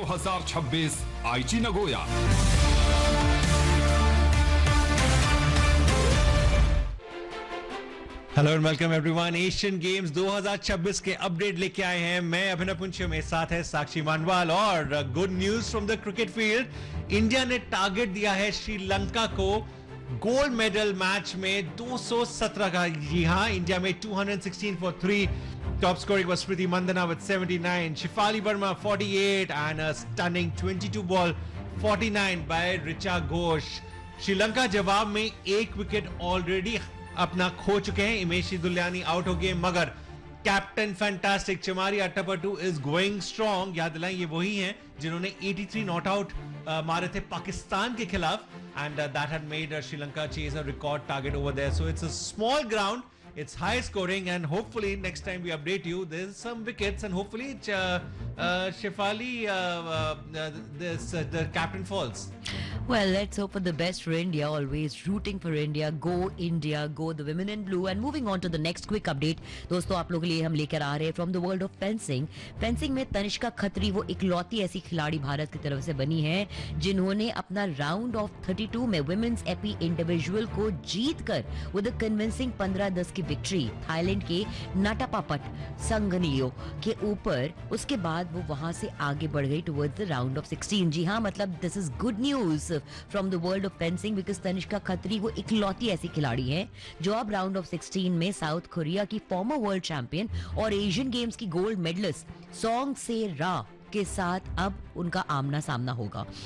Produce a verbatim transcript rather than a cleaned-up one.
दो हज़ार छब्बीस आईची Nagoya. Hello and welcome everyone. Asian games दो हज़ार छब्बीस के अपडेट लेके आए हैं। मैं अभिनव पुंछे, मेरे साथ है साक्षी मानवाल। और good news from the cricket field, India ने टारगेट दिया है श्रीलंका को गोल्ड मेडल मैच में दो सौ सत्रह का। जी हाँ, इंडिया में दो सौ सोलह for three. Top scoring was Priti Mandana with seventy-nine, Shifali Verma forty-eight, and a stunning twenty-two ball forty-nine by Richa Ghosh. Sri Lanka जवाब में एक विकेट ऑलरेडी अपना खो चुके हैं। इमेशी दुलियानी आउट हो गए, मगर captain fantastic Chamari Atapattu is going strong. याद दिलाएं, ये वही हैं जिन्होंने तिरासी नॉट आउट मारे थे पाकिस्तान के खिलाफ, and that had made Sri Lanka chase a record target over there. So it's a small ground, it's high scoring, and hopefully next time we update you there's some wickets, and hopefully it's, uh, uh, Shefali uh, uh, this uh, the captain falls. Well, let's hope for the best for India. Always rooting for India. Go India, go the women in blue. And moving on to the next quick update, दोस्तों आप लोगों के लिए हम लेकर आ रहे हैं from the world of fencing. Fencing में तनिष्का खत्री वो इकलौती ऐसी खिलाड़ी भारत की तरफ से बनी है जिन्होंने अपना राउंड ऑफ बत्तीस में वुमेन्स एपी इंडिविजुअल को जीतकर with a convincing पंद्रह दस की विक्ट्री थाईलैंड के नाटापापट संगनियो के ऊपर, उसके बाद वो वहां से आगे बढ़ गई टुवर्ड्स द राउंड ऑफ सोलह। जी हाँ, मतलब this is good news from the world of fencing, because Tanishka Khatri वो इकलौती ऐसी खिलाड़ी है जो अब राउंड ऑफ सोलह में साउथ कोरिया की फॉर्मर वर्ल्ड चैंपियन और एशियन गेम्स की गोल्ड मेडलिस्ट सोंग से रा के साथ अब उनका आमना सामना होगा।